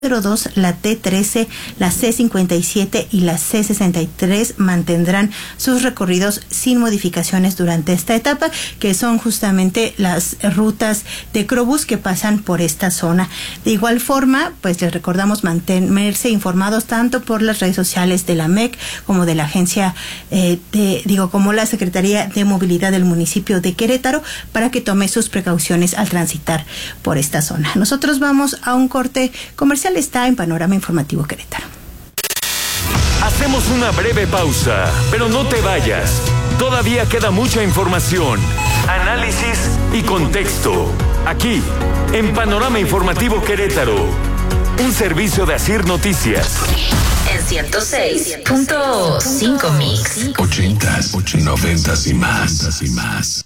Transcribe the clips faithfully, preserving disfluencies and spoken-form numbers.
dos, la T trece, la C cincuenta y siete y la C sesenta y tres mantendrán sus recorridos sin modificaciones durante esta etapa, que son justamente las rutas de Crobús que pasan por esta zona. De igual forma, pues les recordamos mantenerse informados tanto por las redes sociales de la M E C como de la agencia, eh, de, digo, como la Secretaría de Movilidad del municipio de Querétaro, para que tome sus precauciones al transitar por esta zona. Nosotros vamos a un corte comercial. Está en Panorama Informativo Querétaro. Hacemos una breve pausa, pero no te vayas. Todavía queda mucha información, análisis y contexto. Aquí, en Panorama Informativo Querétaro, un servicio de Asir Noticias. En ciento seis punto cinco Mix. Ochentas, noventas y más, y más.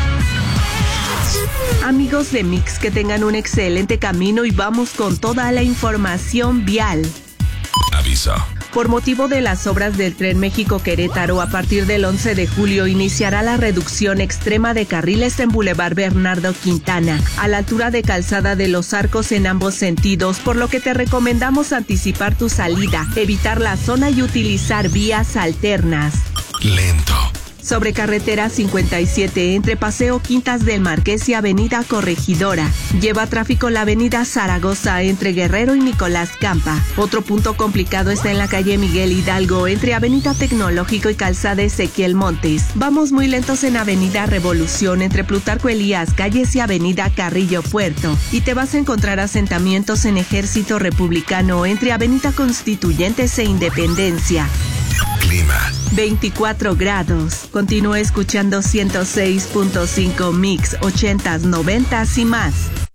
Amigos de Mix, que tengan un excelente camino y vamos con toda la información vial. Aviso. Por motivo de las obras del Tren México-Querétaro, a partir del once de julio iniciará la reducción extrema de carriles en Boulevard Bernardo Quintana, a la altura de Calzada de los Arcos en ambos sentidos, por lo que te recomendamos anticipar tu salida, evitar la zona y utilizar vías alternas. Lento. Sobre carretera cincuenta y siete, entre Paseo Quintas del Marqués y Avenida Corregidora. Lleva tráfico la Avenida Zaragoza entre Guerrero y Nicolás Campa. Otro punto complicado está en la calle Miguel Hidalgo, entre Avenida Tecnológico y Calzada Ezequiel Montes. Vamos muy lentos en Avenida Revolución, entre Plutarco Elías Calles y Avenida Carrillo Puerto. Y te vas a encontrar asentamientos en Ejército Republicano, entre Avenida Constituyentes e Independencia. Clima. veinticuatro grados. Continúa escuchando ciento seis punto cinco Mix, ochentas, noventas y más.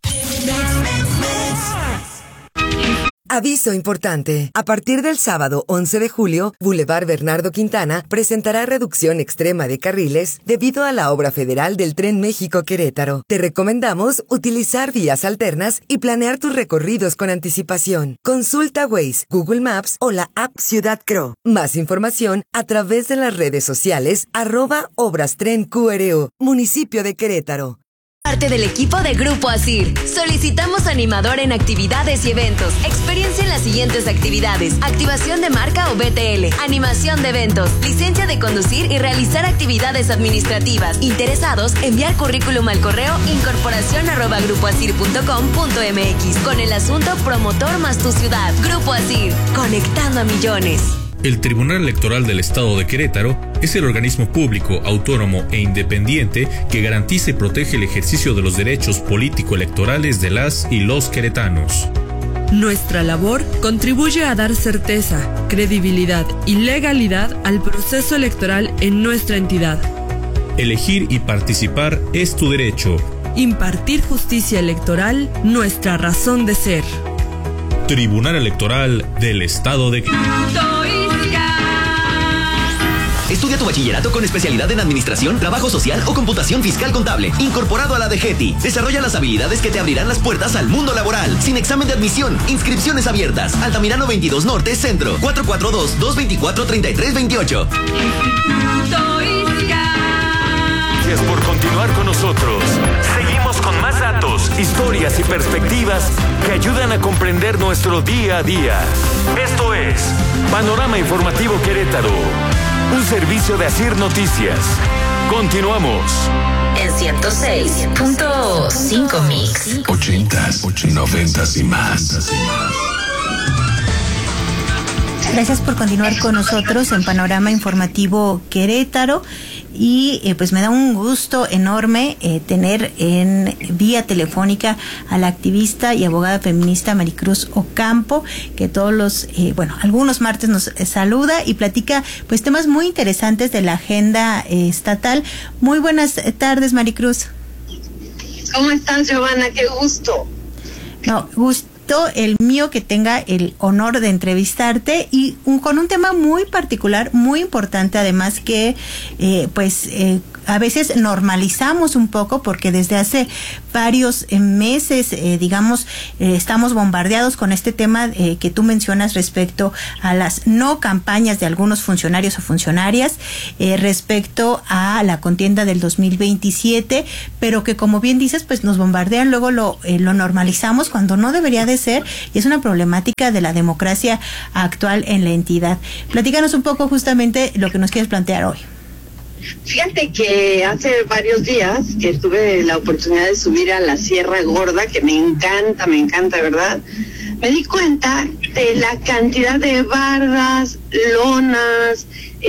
Aviso importante. A partir del sábado once de julio, Boulevard Bernardo Quintana presentará reducción extrema de carriles debido a la obra federal del Tren México-Querétaro. Te recomendamos utilizar vías alternas y planear tus recorridos con anticipación. Consulta Waze, Google Maps o la app Ciudad Cro. Más información a través de las redes sociales arroba Obras Tren Q R O, Municipio de Querétaro. Parte del equipo de Grupo Asir. Solicitamos animador en actividades y eventos. Experiencia en las siguientes actividades: activación de marca o B T L, animación de eventos, licencia de conducir y realizar actividades administrativas. Interesados, enviar currículum al correo incorporación arroba grupoasir punto com punto mx con el asunto promotor más tu ciudad. Grupo Asir, conectando a millones. El Tribunal Electoral del Estado de Querétaro es el organismo público, autónomo e independiente que garantiza y protege el ejercicio de los derechos político-electorales de las y los queretanos. Nuestra labor contribuye a dar certeza, credibilidad y legalidad al proceso electoral en nuestra entidad. Elegir y participar es tu derecho. Impartir justicia electoral, nuestra razón de ser. Tribunal Electoral del Estado de Querétaro. Estudia tu bachillerato con especialidad en Administración, Trabajo Social o Computación Fiscal Contable, incorporado a la D G E T I. Desarrolla las habilidades que te abrirán las puertas al mundo laboral. Sin examen de admisión, inscripciones abiertas. Altamirano veintidós Norte, Centro, cuatro cuatro dos, dos dos cuatro, tres tres dos ocho. Gracias por continuar con nosotros. Seguimos con más datos, historias y perspectivas que ayudan a comprender nuestro día a día. Esto es Panorama Informativo Querétaro, un servicio de Asir Noticias. Continuamos. En ciento seis punto cinco Mix. Ochentas, noventas y más. Gracias por continuar con nosotros en Panorama Informativo Querétaro. Y eh, pues me da un gusto enorme eh, tener en vía telefónica a la activista y abogada feminista Maricruz Ocampo, que todos los, eh, bueno, algunos martes nos eh, saluda y platica pues temas muy interesantes de la agenda eh, estatal. Muy buenas tardes, Maricruz. ¿Cómo estás, Giovanna? Qué gusto. No, gusto el mío que tenga el honor de entrevistarte y un, con un tema muy particular, muy importante, además que eh, pues eh, a veces normalizamos un poco porque desde hace varios eh, meses, eh, digamos, eh, estamos bombardeados con este tema eh, que tú mencionas respecto a las no campañas de algunos funcionarios o funcionarias, eh, respecto a la contienda del dos mil veintisiete, pero que como bien dices, pues nos bombardean, luego lo, eh, lo normalizamos cuando no debería de ser, y es una problemática de la democracia actual en la entidad. Platícanos un poco justamente lo que nos quieres plantear hoy. Fíjate que hace varios días que tuve la oportunidad de subir a la Sierra Gorda, que me encanta, me encanta, ¿verdad? Me di cuenta de la cantidad de bardas, lonas,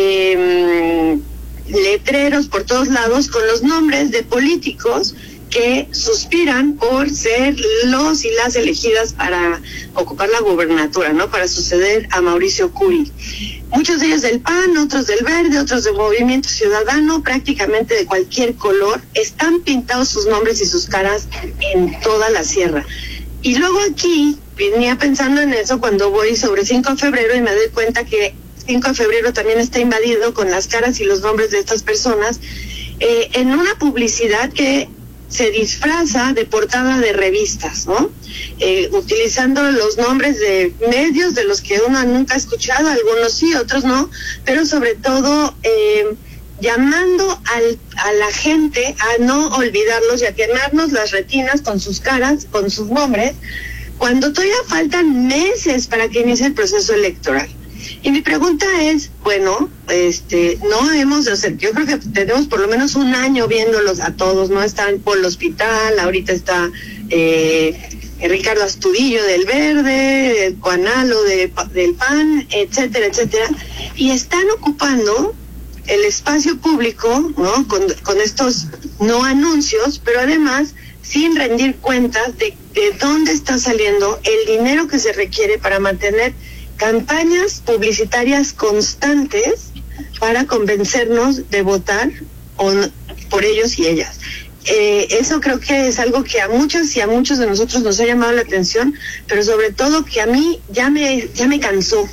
eh, letreros por todos lados con los nombres de políticos que suspiran por ser los y las elegidas para ocupar la gubernatura, ¿no? Para suceder a Mauricio Curi. Muchos de ellos del P A N, otros del Verde, otros del Movimiento Ciudadano, prácticamente de cualquier color, están pintados sus nombres y sus caras en toda la sierra. Y luego aquí venía pensando en eso cuando voy sobre cinco de febrero y me doy cuenta que cinco de febrero también está invadido con las caras y los nombres de estas personas eh, en una publicidad que se disfraza de portada de revistas, ¿no? Eh, utilizando los nombres de medios de los que uno nunca ha escuchado, algunos sí, otros no, pero sobre todo eh, llamando al, a la gente a no olvidarlos y a quemarnos las retinas con sus caras, con sus nombres, cuando todavía faltan meses para que inicie el proceso electoral. Y mi pregunta es, bueno, este, no hemos de hacer, yo creo que tenemos por lo menos un año viéndolos a todos, ¿no? Están por el hospital, ahorita está eh, Ricardo Astudillo del Verde, Juanalo de, del P A N, etcétera, etcétera, y están ocupando el espacio público, ¿no? Con, con estos no anuncios, pero además sin rendir cuentas de, de dónde está saliendo el dinero que se requiere para mantener campañas publicitarias constantes para convencernos de votar on, por ellos y ellas. Eh, eso creo que es algo que a muchas y a muchos de nosotros nos ha llamado la atención, pero sobre todo que a mí ya me ya me cansó,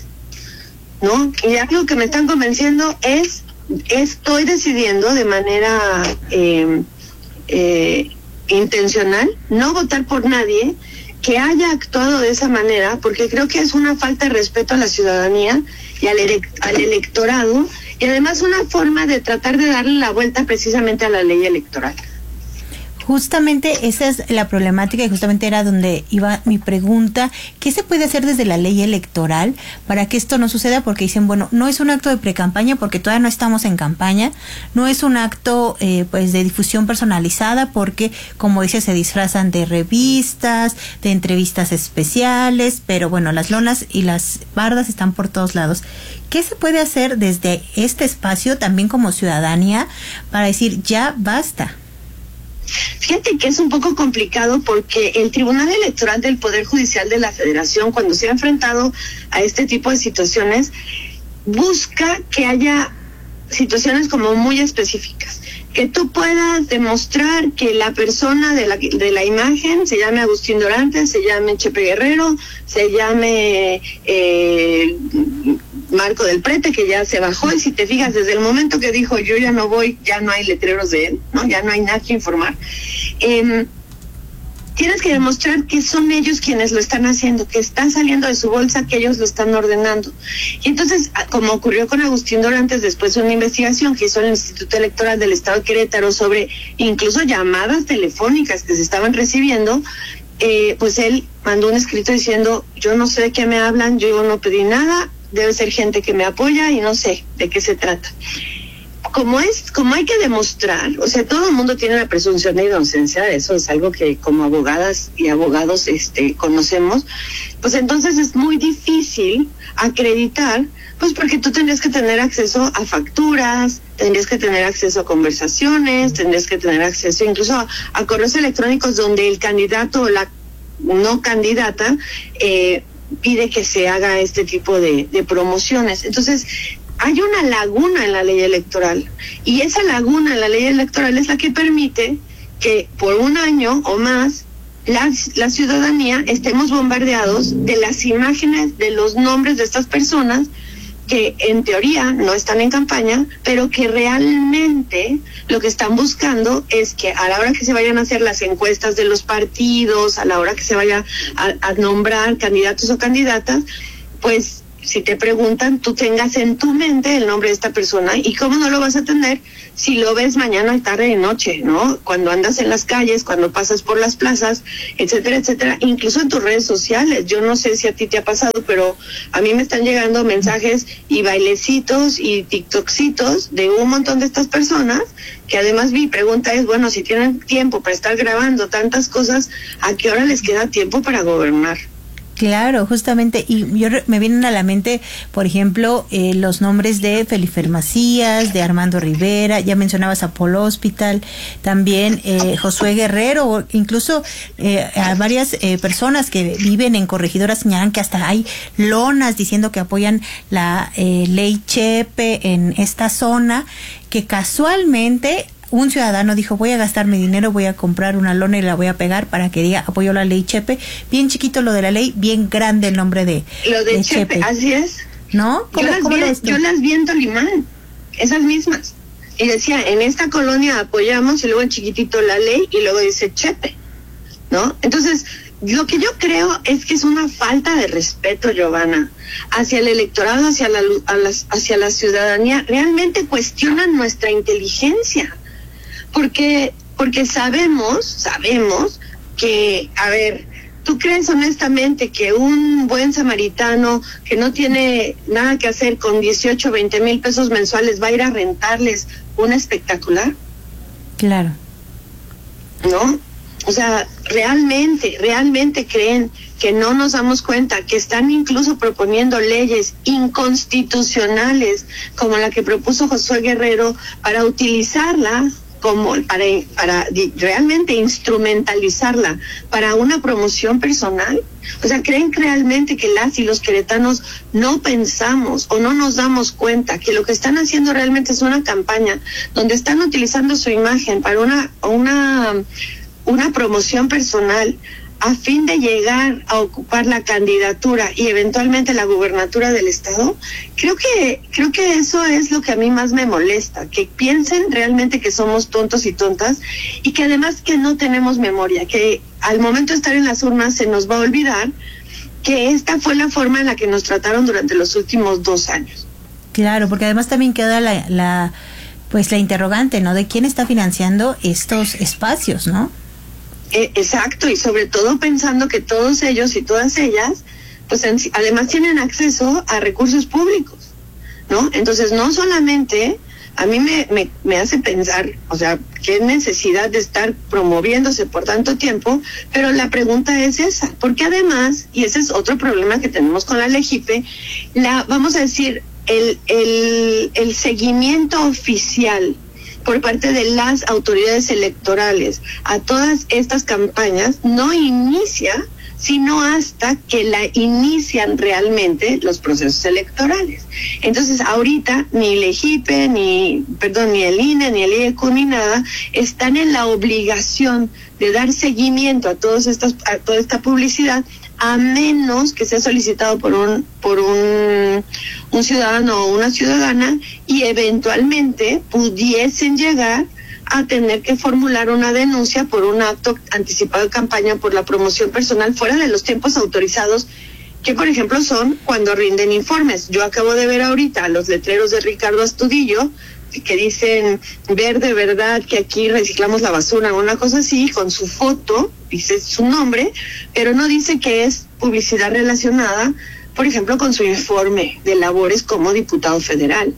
¿no? Y algo que me están convenciendo es, estoy decidiendo de manera eh, eh, intencional no votar por nadie que haya actuado de esa manera, porque creo que es una falta de respeto a la ciudadanía y al, ele- al electorado, y además una forma de tratar de darle la vuelta precisamente a la ley electoral. Justamente esa es la problemática y justamente era donde iba mi pregunta. ¿Qué se puede hacer desde la ley electoral para que esto no suceda? Porque dicen, bueno, no es un acto de precampaña porque todavía no estamos en campaña, no es un acto eh, pues de difusión personalizada porque, como dice, se disfrazan de revistas, de entrevistas especiales, pero bueno, las lonas y las bardas están por todos lados. ¿Qué se puede hacer desde este espacio también como ciudadanía para decir, ya basta? Fíjate que es un poco complicado porque el Tribunal Electoral del Poder Judicial de la Federación, cuando se ha enfrentado a este tipo de situaciones, busca que haya situaciones como muy específicas, que tú puedas demostrar que la persona de la, de la imagen se llame Agustín Dorantes, se llame Chepe Guerrero, se llame eh, Marco del Prete, que ya se bajó, y si te fijas, desde el momento que dijo yo ya no voy, ya no hay letreros de él, ¿no? Ya no hay nada que informar. Eh, tienes que demostrar que son ellos quienes lo están haciendo, que está saliendo de su bolsa, que ellos lo están ordenando. Y entonces, como ocurrió con Agustín Dorantes, después de una investigación que hizo el Instituto Electoral del Estado de Querétaro sobre incluso llamadas telefónicas que se estaban recibiendo, eh, pues él mandó un escrito diciendo, yo no sé de qué me hablan, yo no pedí nada, debe ser gente que me apoya y no sé de qué se trata. Como es, como hay que demostrar, o sea, todo el mundo tiene la presunción de inocencia, eso es algo que como abogadas y abogados este conocemos, pues entonces es muy difícil acreditar, pues porque tú tendrías que tener acceso a facturas, tendrías que tener acceso a conversaciones, tendrías que tener acceso incluso a, a correos electrónicos donde el candidato o la no candidata eh, pide que se haga este tipo de, de promociones. Entonces, hay una laguna en la ley electoral, y esa laguna en la ley electoral es la que permite que por un año o más la, la ciudadanía estemos bombardeados de las imágenes, de los nombres de estas personas que en teoría no están en campaña, pero que realmente lo que están buscando es que a la hora que se vayan a hacer las encuestas de los partidos, a la hora que se vaya a, a nombrar candidatos o candidatas, pues si te preguntan, tú tengas en tu mente el nombre de esta persona. ¿Y cómo no lo vas a tener si lo ves mañana, tarde y noche, ¿no? Cuando andas en las calles, cuando pasas por las plazas, etcétera, etcétera, incluso en tus redes sociales. Yo no sé si a ti te ha pasado, pero a mí me están llegando mensajes y bailecitos y tiktokcitos de un montón de estas personas, que además mi pregunta es, bueno, si tienen tiempo para estar grabando tantas cosas, ¿a qué hora les queda tiempo para gobernar? Claro, justamente, y yo me vienen a la mente, por ejemplo, eh, los nombres de Felifer Macías, de Armando Rivera, ya mencionabas Apolo Hospital, también eh, Josué Guerrero, incluso eh, a varias eh, personas que viven en Corregidora señalan que hasta hay lonas diciendo que apoyan la eh, ley Chepe en esta zona, que casualmente un ciudadano dijo, voy a gastar mi dinero, voy a comprar una lona y la voy a pegar para que diga, apoyo la ley Chepe. Bien chiquito lo de la ley, bien grande el nombre de Lo de, de Chepe, Chepe, así es. ¿No? Yo las, vi, yo las vi en Tolimán, esas mismas. Y decía, en esta colonia apoyamos, y luego en chiquitito la ley, y luego dice Chepe, ¿no? Entonces, lo que yo creo es que es una falta de respeto, Giovanna, hacia el electorado, hacia la, a las, hacia la ciudadanía. Realmente cuestionan nuestra inteligencia. Porque, porque sabemos, sabemos que, a ver, ¿tú crees honestamente que un buen samaritano que no tiene nada que hacer con dieciocho, veinte mil pesos mensuales va a ir a rentarles una espectacular? Claro. ¿No? O sea, realmente, realmente creen que no nos damos cuenta que están incluso proponiendo leyes inconstitucionales como la que propuso Josué Guerrero para utilizarla como para, para realmente instrumentalizarla para una promoción personal. O sea, ¿creen realmente que las y los queretanos no pensamos o no nos damos cuenta que lo que están haciendo realmente es una campaña donde están utilizando su imagen para una, una, una promoción personal a fin de llegar a ocupar la candidatura y eventualmente la gubernatura del estado? Creo que creo que eso es lo que a mí más me molesta, que piensen realmente que somos tontos y tontas y que además que no tenemos memoria, que al momento de estar en las urnas se nos va a olvidar que esta fue la forma en la que nos trataron durante los últimos dos años. Claro, porque además también queda la, la pues la interrogante, ¿no? De quién está financiando estos espacios, ¿no? Exacto, y sobre todo pensando que todos ellos y todas ellas, pues en, además tienen acceso a recursos públicos, ¿no? Entonces no solamente a mí me, me, me hace pensar, o sea, qué necesidad de estar promoviéndose por tanto tiempo, pero la pregunta es esa, porque además, y ese es otro problema que tenemos con la LEGIPE, la, vamos a decir, el, el, el seguimiento oficial por parte de las autoridades electorales a todas estas campañas no inicia sino hasta que la inician realmente los procesos electorales. Entonces ahorita ni LEGIPE, ni, perdón, ni el I N E, ni el I E C U, ni nada, están en la obligación de dar seguimiento a todas estas, a toda esta publicidad, a menos que sea solicitado por un por un, un ciudadano o una ciudadana y eventualmente pudiesen llegar a tener que formular una denuncia por un acto anticipado de campaña por la promoción personal fuera de los tiempos autorizados, que por ejemplo son cuando rinden informes. Yo acabo de ver ahorita los letreros de Ricardo Astudillo que dicen ver de verdad que aquí reciclamos la basura, una cosa así, con su foto, dice su nombre, pero no dice que es publicidad relacionada, por ejemplo, con su informe de labores como diputado federal,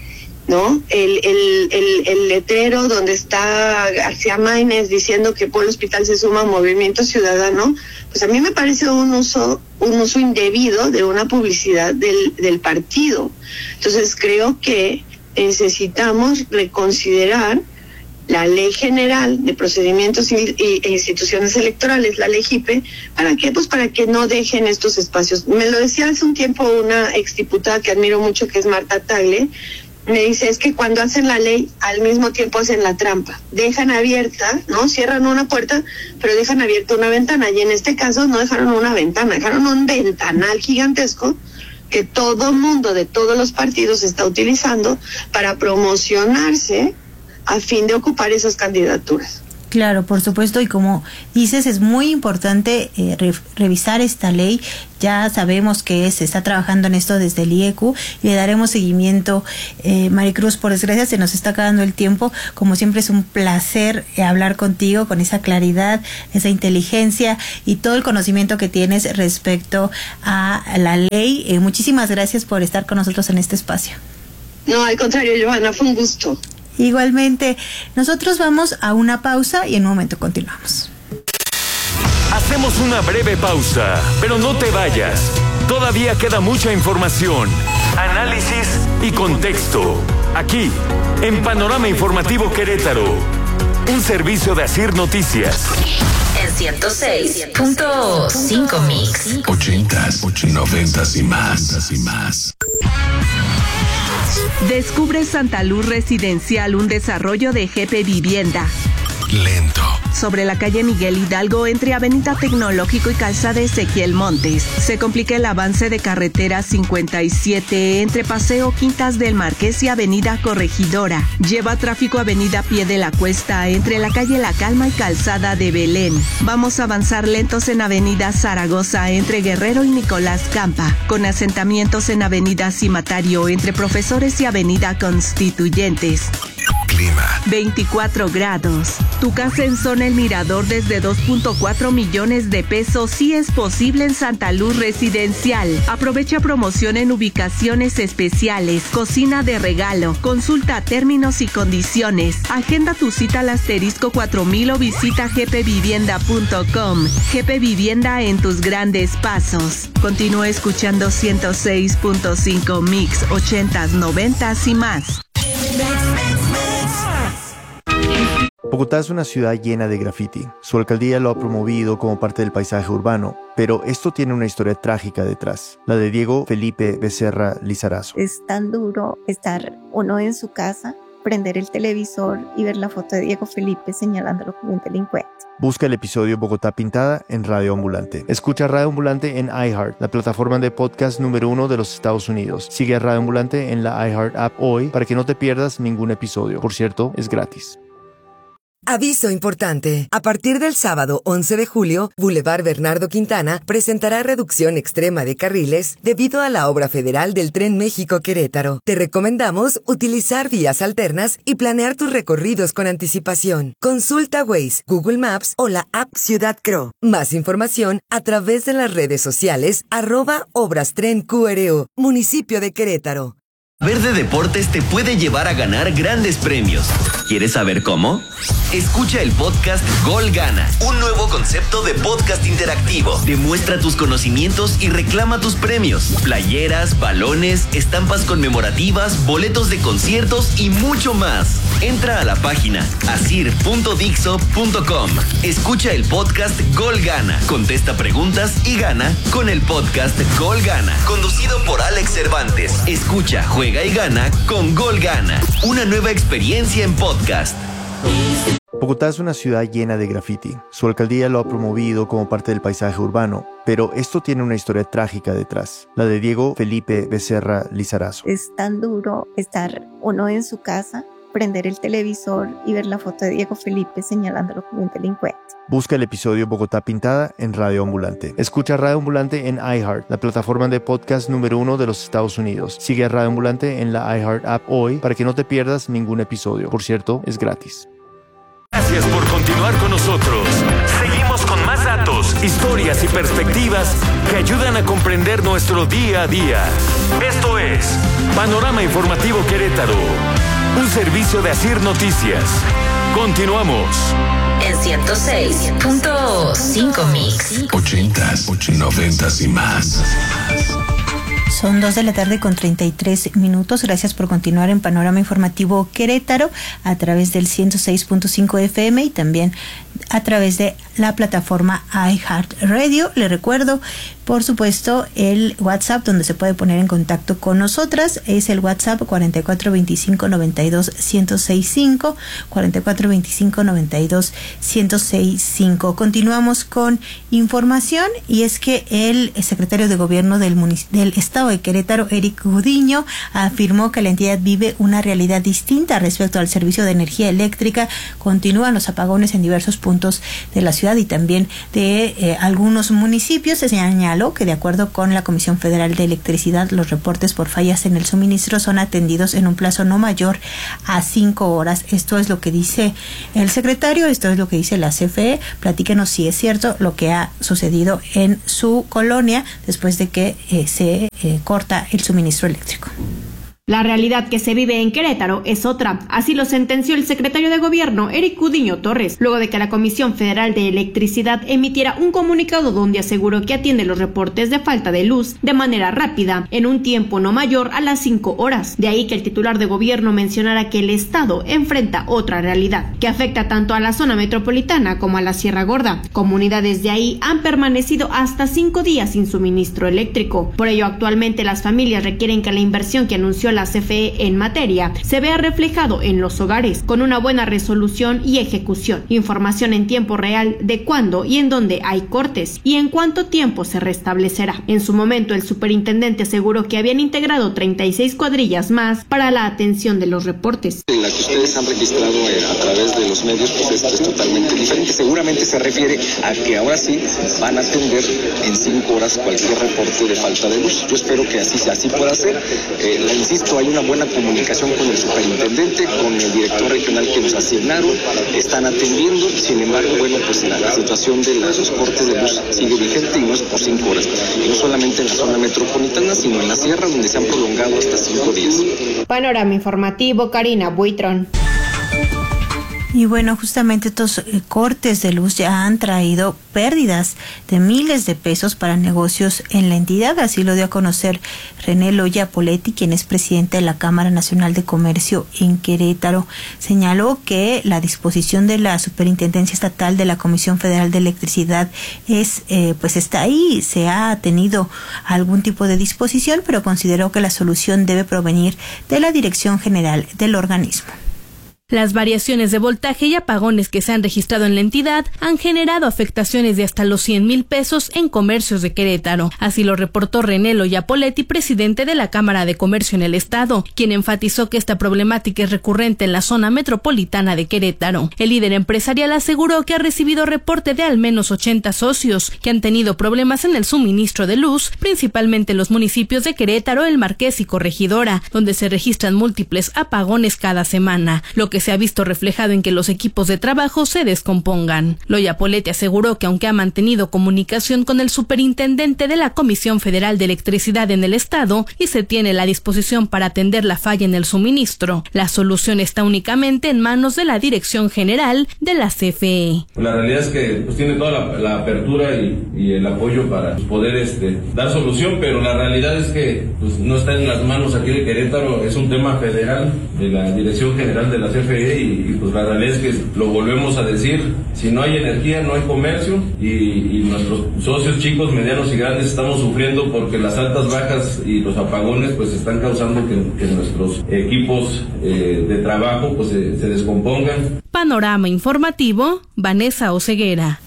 ¿no? El, el, el, el letrero donde está García Maínez diciendo que Polo Hospital se suma a Movimiento Ciudadano, pues a mí me parece un uso, un uso indebido de una publicidad del, del partido. Entonces creo que necesitamos reconsiderar la Ley General de Procedimientos y, y, e Instituciones Electorales, la LEGIPE. ¿Para qué? Pues para que no dejen estos espacios. Me lo decía hace un tiempo una exdiputada que admiro mucho, que es Marta Tagle. Me dice, es que cuando hacen la ley, al mismo tiempo hacen la trampa. Dejan abierta, ¿no? Cierran una puerta, pero dejan abierta una ventana. Y en este caso no dejaron una ventana, dejaron un ventanal gigantesco que todo mundo de todos los partidos está utilizando para promocionarse a fin de ocupar esas candidaturas. Claro, por supuesto, y como dices, es muy importante eh, re- revisar esta ley. Ya sabemos que se está trabajando en esto desde el I E Q y le daremos seguimiento. Eh, Maricruz, por desgracia se nos está acabando el tiempo. Como siempre es un placer eh, hablar contigo con esa claridad, esa inteligencia y todo el conocimiento que tienes respecto a la ley. Eh, muchísimas gracias por estar con nosotros en este espacio. No, al contrario, Johanna, fue un gusto. Igualmente, nosotros vamos a una pausa y en un momento continuamos. Hacemos una breve pausa, pero no te vayas. Todavía queda mucha información, análisis y contexto. Aquí, en Panorama Informativo Querétaro, un servicio de Asir Noticias. En ciento seis punto cinco Mix. Ochentas, noventas y más, y más. Descubre Santa Luz Residencial, un desarrollo de G P Vivienda. Lento. Sobre la calle Miguel Hidalgo, entre Avenida Tecnológico y Calzada Ezequiel Montes. Se complica el avance de carretera cincuenta y siete entre Paseo Quintas del Marqués y Avenida Corregidora. Lleva tráfico Avenida Pie de la Cuesta, entre la calle La Calma y Calzada de Belén. Vamos a avanzar lentos en Avenida Zaragoza, entre Guerrero y Nicolás Campa. Con asentamientos en Avenida Cimatario, entre Profesores y Avenida Constituyentes. Clima. veinticuatro grados. Tu casa en zona El Mirador desde dos punto cuatro millones de pesos sí es posible en Santa Luz Residencial. Aprovecha promoción en ubicaciones especiales, cocina de regalo. Consulta términos y condiciones. Agenda tu cita al asterisco cuatro mil o visita g p vivienda punto com. G P Vivienda en tus grandes pasos. Continúa escuchando ciento seis punto cinco Mix, ochentas, noventas y más. Bogotá es una ciudad llena de graffiti. Su alcaldía lo ha promovido como parte del paisaje urbano, pero esto tiene una historia trágica detrás, la de Diego Felipe Becerra Lizarazo. Es tan duro estar uno en su casa, prender el televisor y ver la foto de Diego Felipe señalándolo como un delincuente. Busca el episodio Bogotá Pintada en Radio Ambulante. Escucha Radio Ambulante en iHeart, la plataforma de podcast número uno de los Estados Unidos. Sigue a Radio Ambulante en la iHeart app hoy para que no te pierdas ningún episodio. Por cierto, es gratis. Aviso importante. A partir del sábado once de julio, Boulevard Bernardo Quintana presentará reducción extrema de carriles debido a la obra federal del Tren México-Querétaro. Te recomendamos utilizar vías alternas y planear tus recorridos con anticipación. Consulta Waze, Google Maps o la app Ciudad Cro. Más información a través de las redes sociales arroba Obras Tren Q R O, Municipio de Querétaro. Verde Deportes te puede llevar a ganar grandes premios. ¿Quieres saber cómo? Escucha el podcast Gol Gana, un nuevo concepto de podcast interactivo. Demuestra tus conocimientos y reclama tus premios. Playeras, balones, estampas conmemorativas, boletos de conciertos y mucho más. Entra a la página asir punto dixo punto com. Escucha el podcast Gol Gana. Contesta preguntas y gana con el podcast Gol Gana, conducido por Alex Cervantes. Escucha, juega y gana con Gol Gana. Una nueva experiencia en podcast. Bogotá es una ciudad llena de graffiti. Su alcaldía lo ha promovido como parte del paisaje urbano, pero esto tiene una historia trágica detrás, la de Diego Felipe Becerra Lizarazo. Es tan duro estar uno en su casa, prender el televisor y ver la foto de Diego Felipe señalándolo como un delincuente. Busca el episodio Bogotá Pintada en Radio Ambulante. Escucha Radio Ambulante en iHeart, la plataforma de podcast número uno de los Estados Unidos. Sigue a Radio Ambulante en la iHeart app hoy para que no te pierdas ningún episodio. Por cierto, es gratis. Gracias por continuar con nosotros. Seguimos con más datos, historias y perspectivas que ayudan a comprender nuestro día a día. Esto es Panorama Informativo Querétaro, un servicio de Asir Noticias. Continuamos. En ciento seis punto cinco Mix. Ochentas, noventas y más. Son dos de la tarde con treinta y tres minutos. Gracias por continuar en Panorama Informativo Querétaro a través del ciento seis punto cinco F M y también a través de la plataforma iHeartRadio. Le recuerdo, por supuesto, el WhatsApp donde se puede poner en contacto con nosotras es el WhatsApp cuarenta y cuatro veinticinco noventa y dos ciento sesenta y cinco, cuarenta y cuatro veinticinco noventa y dos ciento sesenta y cinco. Continuamos con información, y es que el secretario de Gobierno del, munic- del Estado de Querétaro, Eric Gudiño, afirmó que la entidad vive una realidad distinta respecto al servicio de energía eléctrica. Continúan los apagones en diversos puntos de la ciudad y también de eh, algunos municipios. Se señaló que, de acuerdo con la Comisión Federal de Electricidad, los reportes por fallas en el suministro son atendidos en un plazo no mayor a cinco horas. Esto es lo que dice el secretario, esto es lo que dice la C F E. Platíquenos si es cierto lo que ha sucedido en su colonia después de que eh, se eh, corta el suministro eléctrico. La realidad que se vive en Querétaro es otra, así lo sentenció el secretario de Gobierno, Eric Gudiño Torres, luego de que la Comisión Federal de Electricidad emitiera un comunicado donde aseguró que atiende los reportes de falta de luz de manera rápida, en un tiempo no mayor a las cinco horas. De ahí que el titular de Gobierno mencionara que el Estado enfrenta otra realidad, que afecta tanto a la zona metropolitana como a la Sierra Gorda. Comunidades de ahí han permanecido hasta cinco días sin suministro eléctrico. Por ello, actualmente las familias requieren que la inversión que anunció la la C F E en materia se vea reflejado en los hogares, con una buena resolución y ejecución, información en tiempo real de cuándo y en dónde hay cortes y en cuánto tiempo se restablecerá. En su momento, el superintendente aseguró que habían integrado treinta y seis cuadrillas más para la atención de los reportes. La que ustedes han registrado a través de los medios, pues esto es totalmente diferente. Seguramente se refiere a que ahora sí van a atender en cinco horas cualquier reporte de falta de luz. Yo espero que así, así pueda ser. Eh, la insisto, hay una buena comunicación con el superintendente, con el director regional que nos asignaron, están atendiendo. Sin embargo, bueno, pues la, la situación de los cortes de luz sigue vigente y no es por cinco horas. Y no solamente en la zona metropolitana, sino en la sierra, donde se han prolongado hasta cinco días. Panorama informativo, Karina Buitrón. Y bueno, justamente estos eh, cortes de luz ya han traído pérdidas de miles de pesos para negocios en la entidad. Así lo dio a conocer René Loya Poletti, quien es presidente de la Cámara Nacional de Comercio en Querétaro. Señaló que la disposición de la Superintendencia Estatal de la Comisión Federal de Electricidad es, eh, pues está ahí, se ha tenido algún tipo de disposición, pero consideró que la solución debe provenir de la Dirección General del organismo. Las variaciones de voltaje y apagones que se han registrado en la entidad han generado afectaciones de hasta los cien mil pesos en comercios de Querétaro. Así lo reportó René Loya Poletti, presidente de la Cámara de Comercio en el estado, quien enfatizó que esta problemática es recurrente en la zona metropolitana de Querétaro. El líder empresarial aseguró que ha recibido reporte de al menos ochenta socios que han tenido problemas en el suministro de luz, principalmente en los municipios de Querétaro, El Marqués y Corregidora, donde se registran múltiples apagones cada semana, lo que se ha visto reflejado en que los equipos de trabajo se descompongan. Loya Poletti aseguró que aunque ha mantenido comunicación con el superintendente de la Comisión Federal de Electricidad en el estado y se tiene la disposición para atender la falla en el suministro, la solución está únicamente en manos de la Dirección General de la C F E. La realidad es que pues, tiene toda la, la apertura y, y el apoyo para poder este, dar solución, pero la realidad es que pues, no está en las manos aquí de Querétaro, es un tema federal de la Dirección General de la C F E. Y, y pues la realidad es que lo volvemos a decir, si no hay energía no hay comercio y, y nuestros socios chicos, medianos y grandes estamos sufriendo porque las altas, bajas y los apagones pues están causando que, que nuestros equipos eh, de trabajo pues se, se descompongan. Panorama informativo, Vanessa Oceguera.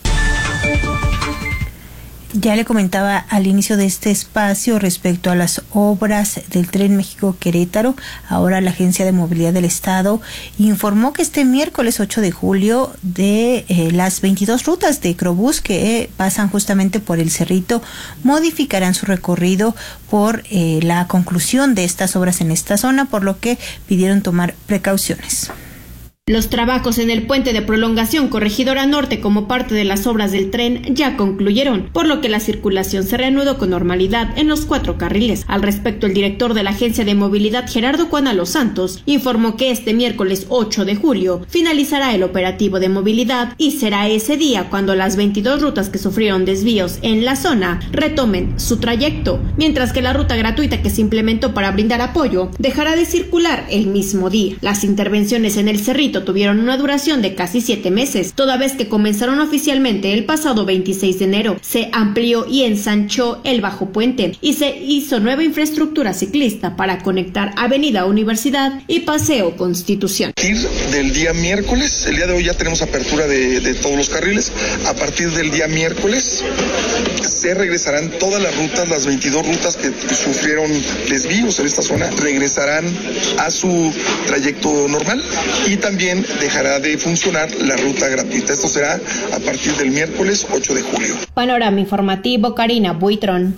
Ya le comentaba al inicio de este espacio respecto a las obras del Tren México-Querétaro. Ahora la Agencia de Movilidad del Estado informó que este miércoles ocho de julio de eh, las veintidós rutas de Crobús que eh, pasan justamente por el Cerrito modificarán su recorrido por eh, la conclusión de estas obras en esta zona, por lo que pidieron tomar precauciones. Los trabajos en el puente de prolongación Corregidora Norte como parte de las obras del tren ya concluyeron, por lo que la circulación se reanudó con normalidad en los cuatro carriles. Al respecto, el director de la Agencia de Movilidad, Gerardo Cuana Los Santos, informó que este miércoles ocho de julio finalizará el operativo de movilidad y será ese día cuando las veintidós rutas que sufrieron desvíos en la zona retomen su trayecto, mientras que la ruta gratuita que se implementó para brindar apoyo dejará de circular el mismo día. Las intervenciones en el Cerrito repito, tuvieron una duración de casi siete meses, toda vez que comenzaron oficialmente el pasado veintiséis de enero. Se amplió y ensanchó el bajo puente y se hizo nueva infraestructura ciclista para conectar Avenida Universidad y Paseo Constitución. A partir del día miércoles, el día de hoy ya tenemos apertura de, de todos los carriles. A partir del día miércoles se regresarán todas las rutas, las veintidós rutas que, que sufrieron desvíos en esta zona, regresarán a su trayecto normal y también dejará de funcionar la ruta gratuita. Esto será a partir del miércoles ocho de julio. Panorama informativo, Karina Buitrón.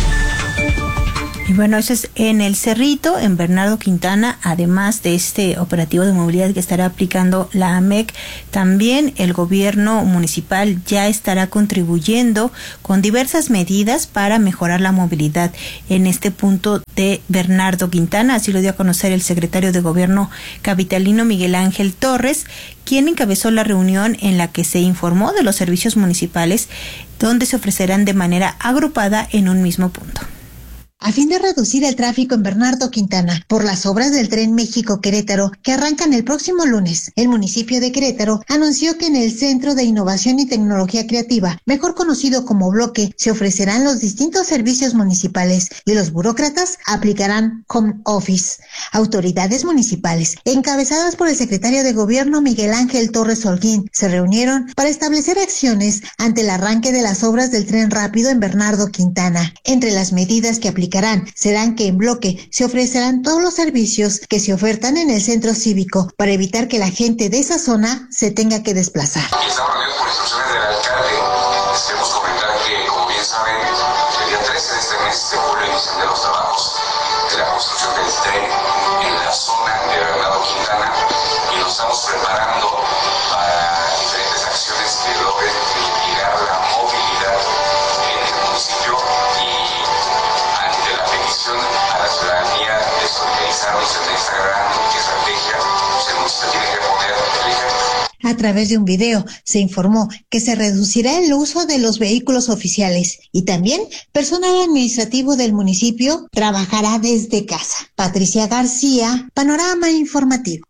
Y bueno, eso es en el Cerrito, en Bernardo Quintana. Además de este operativo de movilidad que estará aplicando la A M E C, también el gobierno municipal ya estará contribuyendo con diversas medidas para mejorar la movilidad en este punto de Bernardo Quintana. Así lo dio a conocer el secretario de Gobierno capitalino Miguel Ángel Torres, quien encabezó la reunión en la que se informó de los servicios municipales donde se ofrecerán de manera agrupada en un mismo punto. A fin de reducir el tráfico en Bernardo Quintana por las obras del Tren México-Querétaro que arrancan el próximo lunes, el municipio de Querétaro anunció que en el Centro de Innovación y Tecnología Creativa, mejor conocido como Bloque, se ofrecerán los distintos servicios municipales y los burócratas aplicarán home office. Autoridades municipales, encabezadas por el secretario de Gobierno Miguel Ángel Torres Holguín, se reunieron para establecer acciones ante el arranque de las obras del tren rápido en Bernardo Quintana. Entre las medidas que aplicarán serán que en Bloque se ofrecerán todos los servicios que se ofertan en el centro cívico para evitar que la gente de esa zona se tenga que desplazar. Estamos reunidos por instrucciones del alcalde. Les queremos comentar que, como bien saben, el día trece de este mes de julio inician de los trabajos de la construcción del tren en la zona de Bernardo Quintana y nos estamos preparando para diferentes acciones que logren mitigar la movilidad en el municipio y ante la petición a la ciudadanía de solidarizarnos en esta gran estrategia, pues el municipio tiene que poner el ejemplo. A través de un video se informó que se reducirá el uso de los vehículos oficiales y también personal administrativo del municipio trabajará desde casa. Patricia García, Panorama Informativo.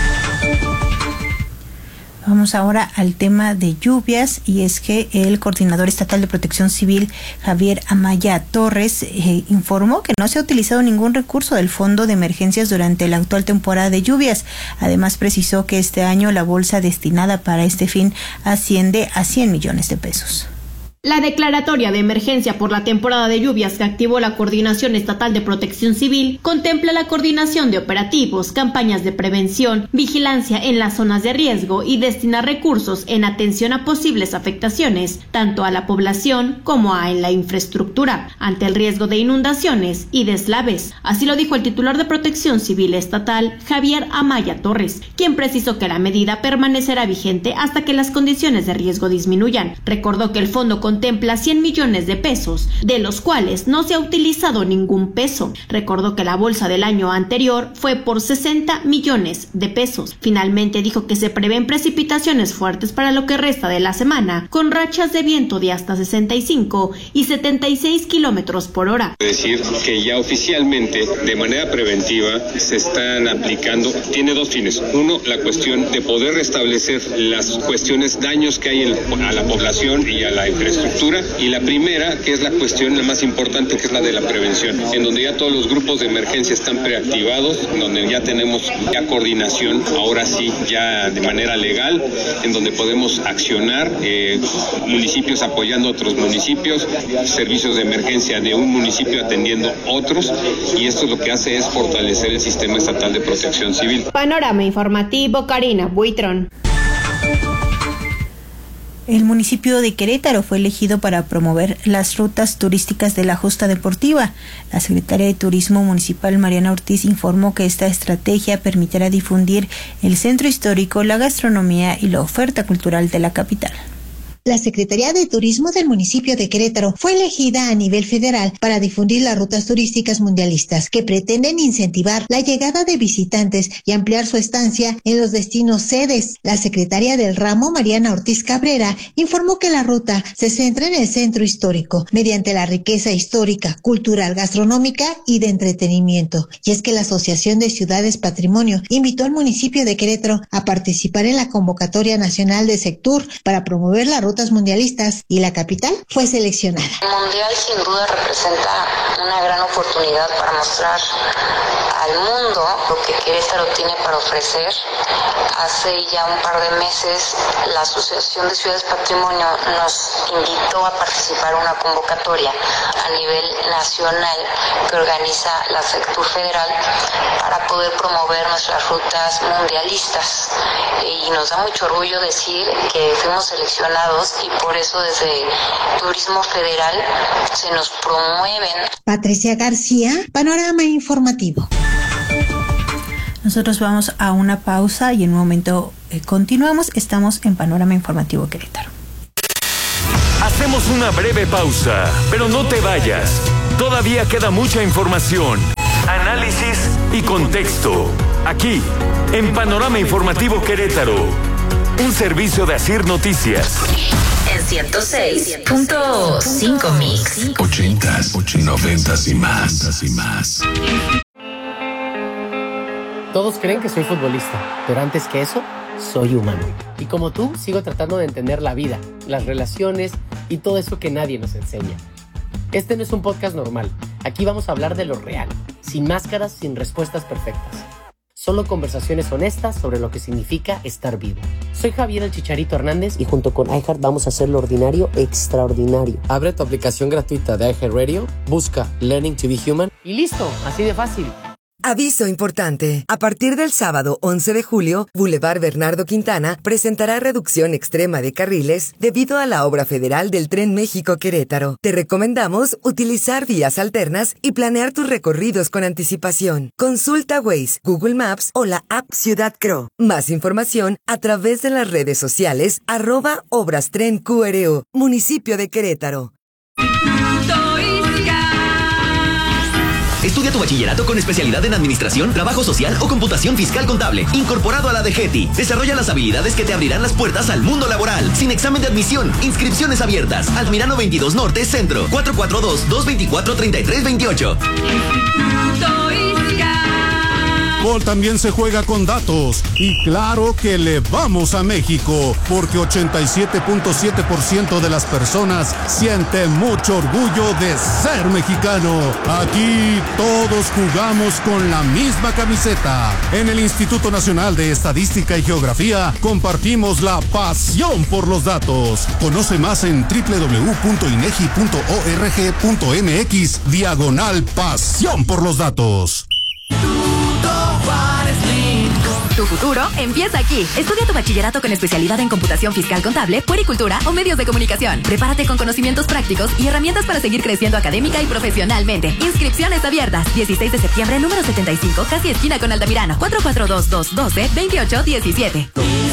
Vamos ahora al tema de lluvias, y es que el coordinador estatal de Protección Civil, Javier Amaya Torres, eh, informó que no se ha utilizado ningún recurso del Fondo de Emergencias durante la actual temporada de lluvias. Además, precisó que este año la bolsa destinada para este fin asciende a cien millones de pesos. La declaratoria de emergencia por la temporada de lluvias que activó la Coordinación Estatal de Protección Civil contempla la coordinación de operativos, campañas de prevención, vigilancia en las zonas de riesgo y destinar recursos en atención a posibles afectaciones, tanto a la población como a en la infraestructura, ante el riesgo de inundaciones y deslaves. Así lo dijo el titular de Protección Civil Estatal, Javier Amaya Torres, quien precisó que la medida permanecerá vigente hasta que las condiciones de riesgo disminuyan. Recordó que el fondo contempla cien millones de pesos, de los cuales no se ha utilizado ningún peso. Recordó que la bolsa del año anterior fue por sesenta millones de pesos. Finalmente dijo que se prevén precipitaciones fuertes para lo que resta de la semana, con rachas de viento de hasta sesenta y cinco y setenta y seis kilómetros por hora. Decir que ya oficialmente, de manera preventiva, se están aplicando, tiene dos fines. Uno, la cuestión de poder restablecer las cuestiones, daños que hay en, a la población y a la infraestructura. Y la primera, que es la cuestión la más importante, que es la de la prevención, en donde ya todos los grupos de emergencia están preactivados, en donde ya tenemos ya coordinación, ahora sí, ya de manera legal, en donde podemos accionar, eh, municipios apoyando a otros municipios, servicios de emergencia de un municipio atendiendo otros, y esto lo que hace es fortalecer el sistema estatal de protección civil. Panorama informativo, Karina Buitrón. El municipio de Querétaro fue elegido para promover las rutas turísticas de la justa deportiva. La secretaria de Turismo Municipal, Mariana Ortiz, informó que esta estrategia permitirá difundir el centro histórico, la gastronomía y la oferta cultural de la capital. La Secretaría de Turismo del municipio de Querétaro fue elegida a nivel federal para difundir las rutas turísticas mundialistas que pretenden incentivar la llegada de visitantes y ampliar su estancia en los destinos sedes. La secretaria del ramo, Mariana Ortiz Cabrera, informó que la ruta se centra en el centro histórico mediante la riqueza histórica, cultural, gastronómica y de entretenimiento. Y es que la Asociación de Ciudades Patrimonio invitó al municipio de Querétaro a participar en la convocatoria nacional de Sectur para promover las rutas mundialistas y la capital fue seleccionada. El mundial sin duda representa una gran oportunidad para mostrar al mundo lo que Querétaro tiene para ofrecer. Hace ya un par de meses la Asociación de Ciudades Patrimonio nos invitó a participar en una convocatoria a nivel nacional que organiza la Sectur Federal para poder promover nuestras rutas mundialistas. Y nos da mucho orgullo decir que fuimos seleccionados y por eso desde Turismo Federal se nos promueven. Patricia García, Panorama Informativo. Nosotros vamos a una pausa y en un momento eh, continuamos. Estamos en Panorama Informativo Querétaro. Hacemos una breve pausa, pero no te vayas. Todavía queda mucha información, análisis y contexto. Aquí, en Panorama Informativo Querétaro, un servicio de Asir Noticias. En ciento seis punto cinco Mix. Ochentas, noventas y más, y más. Todos creen que soy futbolista, pero antes que eso, soy humano. Y como tú, sigo tratando de entender la vida, las relaciones y todo eso que nadie nos enseña. Este no es un podcast normal. Aquí vamos a hablar de lo real, sin máscaras, sin respuestas perfectas. Solo conversaciones honestas sobre lo que significa estar vivo. Soy Javier el Chicharito Hernández y junto con iHeart vamos a hacer lo ordinario extraordinario. Abre tu aplicación gratuita de iHeartRadio, busca Learning to be Human y listo, así de fácil. Aviso importante. A partir del sábado once de julio, Boulevard Bernardo Quintana presentará reducción extrema de carriles debido a la obra federal del Tren México-Querétaro. Te recomendamos utilizar vías alternas y planear tus recorridos con anticipación. Consulta Waze, Google Maps o la app Ciudad Cro. Más información a través de las redes sociales arroba Obras Tren Q R O, Municipio de Querétaro. Estudia tu bachillerato con especialidad en Administración, Trabajo Social o Computación Fiscal Contable, incorporado a la D G E T I. Desarrolla las habilidades que te abrirán las puertas al mundo laboral, sin examen de admisión. Inscripciones abiertas. Almirano veintidós Norte, Centro, cuatro cuatro dos, dos dos cuatro, tres tres dos ocho. Fútbol también se juega con datos y claro que le vamos a México porque ochenta y siete punto siete por ciento de las personas siente mucho orgullo de ser mexicano. Aquí todos jugamos con la misma camiseta. En el Instituto Nacional de Estadística y Geografía compartimos la pasión por los datos. Conoce más en doble u doble u doble u punto inegi punto org punto mx diagonal pasión por los datos. Tu futuro empieza aquí. Estudia tu bachillerato con especialidad en computación fiscal contable, puericultura o medios de comunicación. Prepárate con conocimientos prácticos y herramientas para seguir creciendo académica y profesionalmente. Inscripciones abiertas. dieciséis de septiembre, número setenta y cinco, casi esquina con Altamirano. cuatro cuatro dos, dos uno dos, dos ocho uno siete.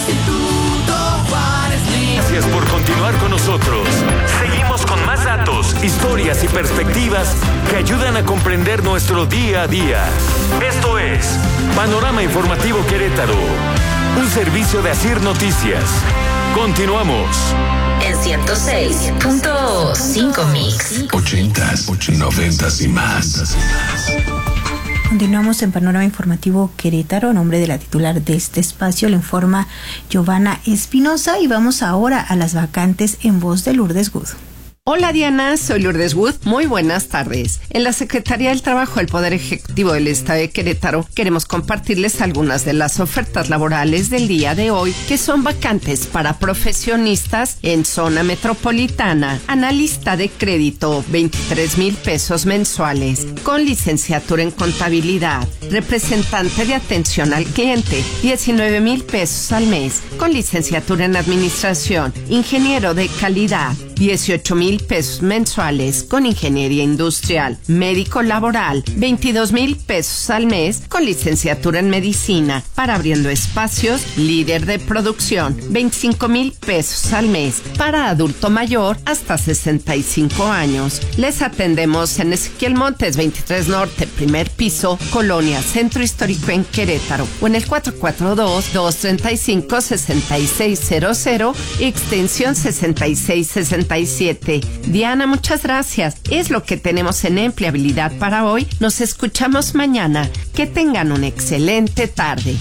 Gracias por continuar con nosotros. Seguimos con más datos, historias y perspectivas que ayudan a comprender nuestro día a día. Esto es Panorama Informativo Querétaro, un servicio de Asir Noticias. Continuamos. En ciento seis punto cinco Mix. Ochentas, noventas y más. Continuamos en Panorama Informativo Querétaro. A nombre de la titular de este espacio le informa Giovanna Espinosa y vamos ahora a las vacantes en voz de Lourdes Wood. Hola Diana, soy Lourdes Wood. Muy buenas tardes. En la Secretaría del Trabajo del Poder Ejecutivo del Estado de Querétaro queremos compartirles algunas de las ofertas laborales del día de hoy que son vacantes para profesionistas en zona metropolitana. Analista de crédito, veintitrés mil pesos mensuales, con licenciatura en contabilidad. Representante de atención al cliente, diecinueve mil pesos al mes, con licenciatura en administración. Ingeniero de calidad, dieciocho mil pesos mensuales con ingeniería industrial. Médico laboral, veintidós mil pesos al mes con licenciatura en medicina. Para Abriendo Espacios, líder de producción, veinticinco mil pesos al mes. Para adulto mayor hasta sesenta y cinco años. Les atendemos en Ezequiel Montes veintitrés Norte, primer piso, Colonia Centro Histórico en Querétaro, o en el cuatro cuatro dos, dos tres cinco, seis seis cero cero, extensión sesenta y seis sesenta y siete. Diana, muchas gracias. Es lo que tenemos en Empleabilidad para hoy. Nos escuchamos mañana. Que tengan una excelente tarde.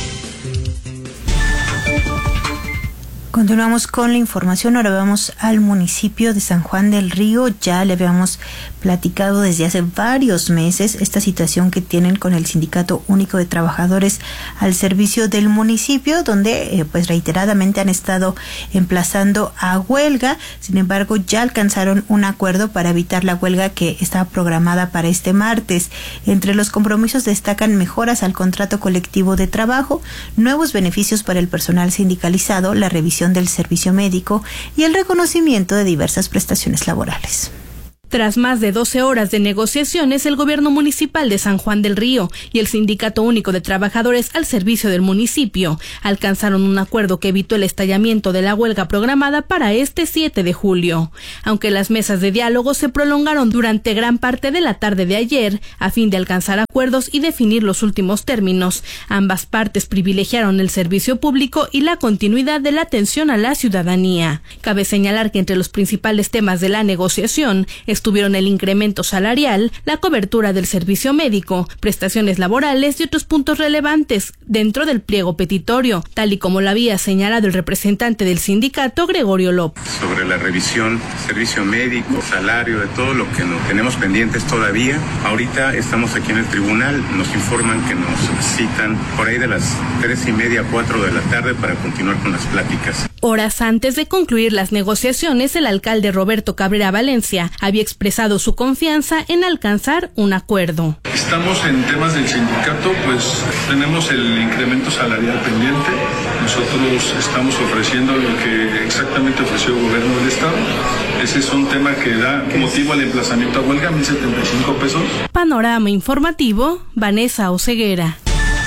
Continuamos con la información. Ahora vamos al municipio de San Juan del Río. Ya le habíamos platicado desde hace varios meses esta situación que tienen con el Sindicato Único de Trabajadores al servicio del municipio, donde eh, pues reiteradamente han estado emplazando a huelga. Sin embargo, ya alcanzaron un acuerdo para evitar la huelga que estaba programada para este martes. Entre los compromisos destacan mejoras al contrato colectivo de trabajo, nuevos beneficios para el personal sindicalizado, la revisión del servicio médico y el reconocimiento de diversas prestaciones laborales. Tras más de doce horas de negociaciones, el gobierno municipal de San Juan del Río y el Sindicato Único de Trabajadores al servicio del municipio alcanzaron un acuerdo que evitó el estallamiento de la huelga programada para este siete de julio. Aunque las mesas de diálogo se prolongaron durante gran parte de la tarde de ayer, a fin de alcanzar acuerdos y definir los últimos términos, ambas partes privilegiaron el servicio público y la continuidad de la atención a la ciudadanía. Cabe señalar que entre los principales temas de la negociación estuvieron el incremento salarial, la cobertura del servicio médico, prestaciones laborales y otros puntos relevantes dentro del pliego petitorio, tal y como lo había señalado el representante del sindicato, Gregorio López. Sobre la revisión, servicio médico, salario, de todo lo que nos tenemos pendientes todavía. Ahorita estamos aquí en el tribunal, nos informan que nos citan por ahí de las tres y media, cuatro de la tarde para continuar con las pláticas. Horas antes de concluir las negociaciones, el alcalde Roberto Cabrera Valencia había expresado su confianza en alcanzar un acuerdo. Estamos en temas del sindicato, pues tenemos el incremento salarial pendiente. Nosotros estamos ofreciendo lo que exactamente ofreció el gobierno del estado. Ese es un tema que da motivo al emplazamiento a huelga, mil setenta y cinco pesos. Panorama informativo, Vanessa Oseguera.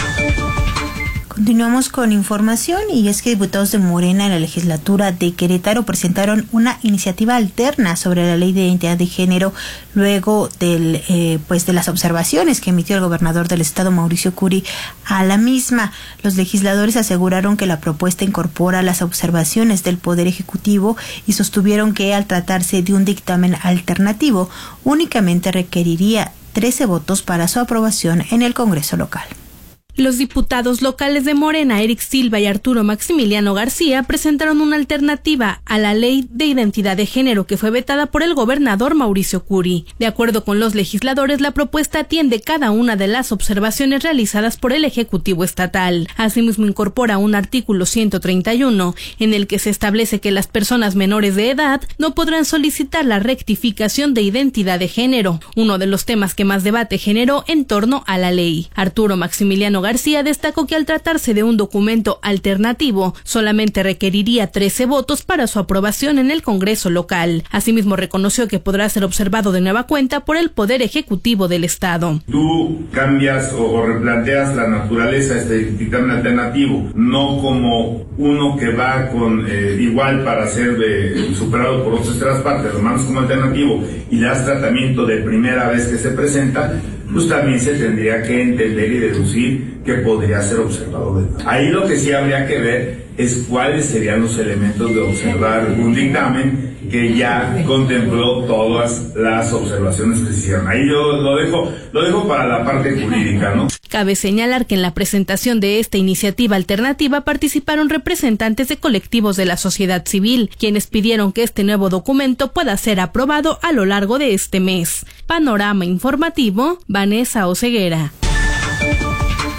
Continuamos con información, y es que diputados de Morena en la legislatura de Querétaro presentaron una iniciativa alterna sobre la ley de identidad de género luego del eh, pues de las observaciones que emitió el gobernador del estado, Mauricio Curi, a la misma. Los legisladores aseguraron que la propuesta incorpora las observaciones del Poder Ejecutivo y sostuvieron que al tratarse de un dictamen alternativo únicamente requeriría trece votos para su aprobación en el Congreso local. Los diputados locales de Morena, Eric Silva y Arturo Maximiliano García, presentaron una alternativa a la ley de identidad de género que fue vetada por el gobernador Mauricio Curi. De acuerdo con los legisladores, la propuesta atiende cada una de las observaciones realizadas por el Ejecutivo Estatal. Asimismo, incorpora un artículo ciento treinta y uno en el que se establece que las personas menores de edad no podrán solicitar la rectificación de identidad de género, uno de los temas que más debate generó en torno a la ley. Arturo Maximiliano García destacó que al tratarse de un documento alternativo, solamente requeriría trece votos para su aprobación en el Congreso local. Asimismo, reconoció que podrá ser observado de nueva cuenta por el Poder Ejecutivo del Estado. Tú cambias o, o replanteas la naturaleza de este dictamen alternativo, no como uno que va con eh, igual para ser eh, superado por otras tres partes, lo mandas como alternativo y le das tratamiento de primera vez que se presenta, pues también se tendría que entender y deducir que podría ser observado. Ahí lo que sí habría que ver es cuáles serían los elementos de observar un dictamen que ya contempló todas las observaciones que se hicieron. Ahí yo lo dejo, lo dejo para la parte jurídica, ¿no? Cabe señalar que en la presentación de esta iniciativa alternativa participaron representantes de colectivos de la sociedad civil, quienes pidieron que este nuevo documento pueda ser aprobado a lo largo de este mes. Panorama informativo, Vanessa Oseguera.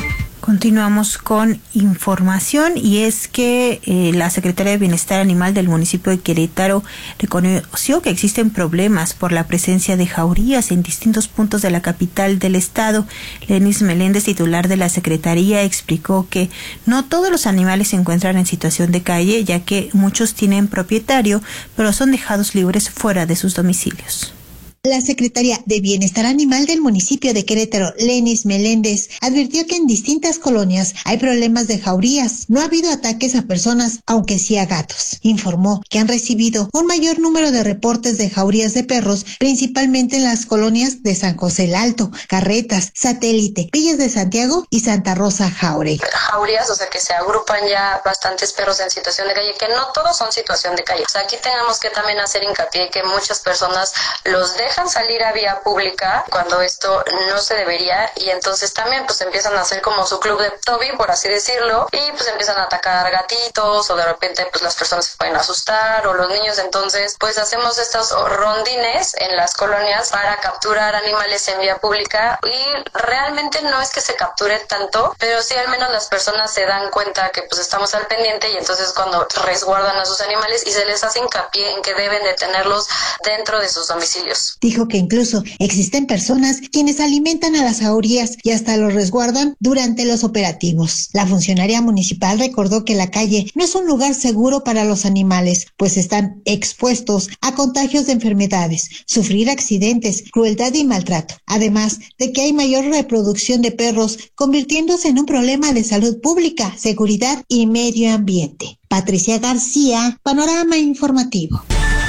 Continuamos con información y es que eh, la Secretaría de Bienestar Animal del municipio de Querétaro reconoció que existen problemas por la presencia de jaurías en distintos puntos de la capital del estado. Lenis Meléndez, titular de la Secretaría, explicó que no todos los animales se encuentran en situación de calle, ya que muchos tienen propietario, pero son dejados libres fuera de sus domicilios. La Secretaría de Bienestar Animal del municipio de Querétaro, Lenis Meléndez, advirtió que en distintas colonias hay problemas de jaurías. No ha habido ataques a personas, aunque sí a gatos. Informó que han recibido un mayor número de reportes de jaurías de perros, principalmente en las colonias de San José el Alto, Carretas, Satélite, Villas de Santiago y Santa Rosa Jauregui. Jaurías, o sea que se agrupan ya bastantes perros en situación de calle, que no todos son situación de calle. O sea, aquí tenemos que también hacer hincapié que muchas personas los dejan dejan salir a vía pública cuando esto no se debería, y entonces también pues empiezan a hacer como su club de Toby, por así decirlo, y pues empiezan a atacar gatitos, o de repente pues las personas se pueden asustar, o los niños. Entonces pues hacemos estos rondines en las colonias para capturar animales en vía pública, y realmente no es que se capture tanto, pero sí al menos las personas se dan cuenta que pues estamos al pendiente, y entonces cuando resguardan a sus animales y se les hace hincapié en que deben de tenerlos dentro de sus domicilios. Dijo que incluso existen personas quienes alimentan a las jaurías y hasta los resguardan durante los operativos. La funcionaria municipal recordó que la calle no es un lugar seguro para los animales, pues están expuestos a contagios de enfermedades, sufrir accidentes, crueldad y maltrato, además de que hay mayor reproducción de perros, convirtiéndose en un problema de salud pública, seguridad y medio ambiente. Patricia García, Panorama Informativo.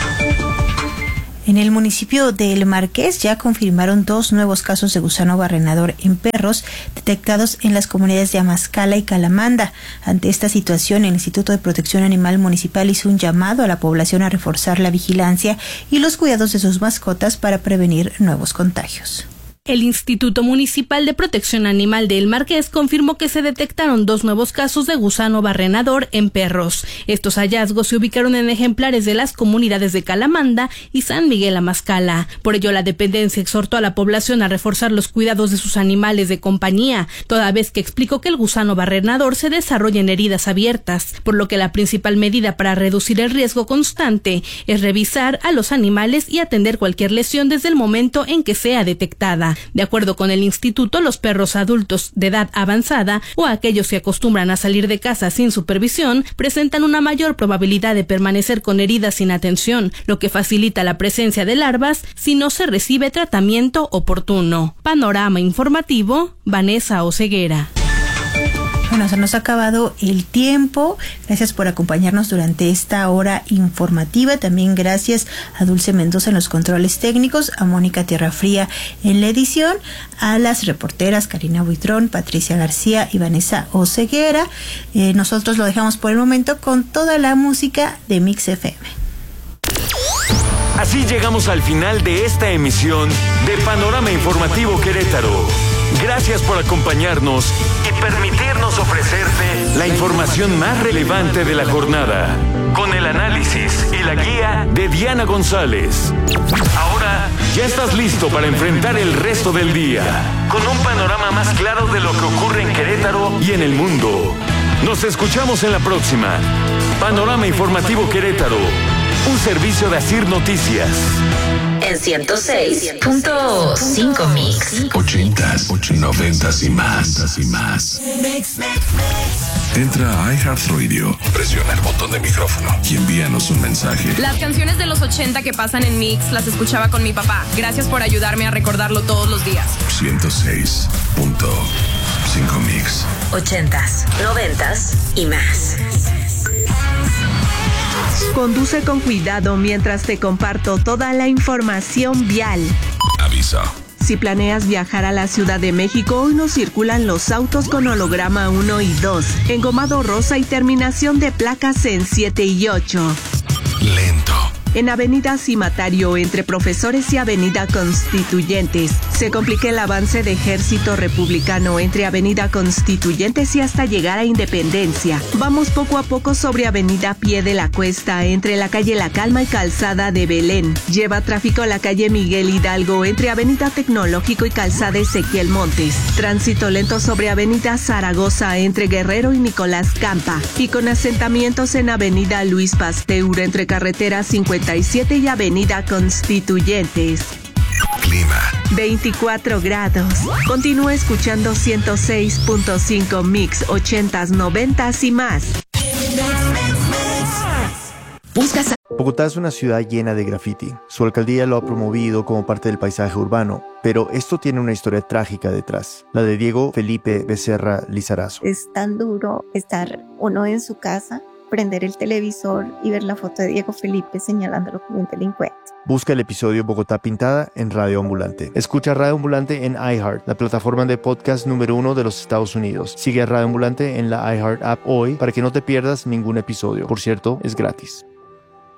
En el municipio de El Marqués ya confirmaron dos nuevos casos de gusano barrenador en perros detectados en las comunidades de Amascala y Calamanda. Ante esta situación, el Instituto de Protección Animal Municipal hizo un llamado a la población a reforzar la vigilancia y los cuidados de sus mascotas para prevenir nuevos contagios. El Instituto Municipal de Protección Animal de El Marqués confirmó que se detectaron dos nuevos casos de gusano barrenador en perros. Estos hallazgos se ubicaron en ejemplares de las comunidades de Calamanda y San Miguel Amascala. Por ello, la dependencia exhortó a la población a reforzar los cuidados de sus animales de compañía, toda vez que explicó que el gusano barrenador se desarrolla en heridas abiertas, por lo que la principal medida para reducir el riesgo constante es revisar a los animales y atender cualquier lesión desde el momento en que sea detectada. De acuerdo con el instituto, los perros adultos de edad avanzada o aquellos que acostumbran a salir de casa sin supervisión presentan una mayor probabilidad de permanecer con heridas sin atención, lo que facilita la presencia de larvas si no se recibe tratamiento oportuno. Panorama Informativo, Vanessa Oceguera. Bueno, se nos ha acabado el tiempo. Gracias por acompañarnos durante esta hora informativa. También gracias a Dulce Mendoza en los controles técnicos, a Mónica Tierrafría en la edición, a las reporteras Karina Buitrón, Patricia García y Vanessa Oceguera. Eh, nosotros lo dejamos por el momento con toda la música de Mix F M. Así llegamos al final de esta emisión de Panorama Informativo Querétaro. Gracias por acompañarnos y permitirnos ofrecerte la información más relevante de la jornada, con el análisis y la guía de Diana González. Ahora ya estás listo para enfrentar el resto del día, con un panorama más claro de lo que ocurre en Querétaro y en el mundo. Nos escuchamos en la próxima. Panorama Informativo Querétaro, un servicio de Asir Noticias. En ciento seis punto cinco Mix. Ochentas, noventas y más, y más. Entra a iHeartRadio, presiona el botón de micrófono y envíanos un mensaje. Las canciones de los ochenta que pasan en Mix las escuchaba con mi papá. Gracias por ayudarme a recordarlo todos los días. ciento seis punto cinco Mix. Ochentas, noventas y más. Conduce con cuidado mientras te comparto toda la información vial. Aviso. Si planeas viajar a la Ciudad de México, hoy no circulan los autos con holograma uno y dos, engomado rosa y terminación de placas en siete y ocho. Lento. En Avenida Cimatario, entre Profesores y Avenida Constituyentes, Se complica el avance de Ejército Republicano entre Avenida Constituyentes y hasta llegar a Independencia. Vamos poco a poco sobre Avenida Pie de la Cuesta entre la calle La Calma y Calzada de Belén. Lleva tráfico a la calle Miguel Hidalgo entre Avenida Tecnológico y Calzada Ezequiel Montes. Tránsito lento sobre Avenida Zaragoza entre Guerrero y Nicolás Campa. Y con asentamientos en Avenida Luis Pasteur entre Carretera cincuenta y siete y Avenida Constituyentes. Clima. veinticuatro grados. Continúa escuchando ciento seis punto cinco Mix, ochentas, noventas y más. Buscas. Bogotá es una ciudad llena de graffiti. Su alcaldía lo ha promovido como parte del paisaje urbano, pero esto tiene una historia trágica detrás, la de Diego Felipe Becerra Lizarazo. Es tan duro estar uno en su casa, prender el televisor y ver la foto de Diego Felipe señalándolo como un delincuente. Busca el episodio Bogotá Pintada en Radio Ambulante. Escucha Radio Ambulante en iHeart, la plataforma de podcast número uno de los Estados Unidos. Sigue a Radio Ambulante en la iHeart app hoy para que no te pierdas ningún episodio. Por cierto, es gratis.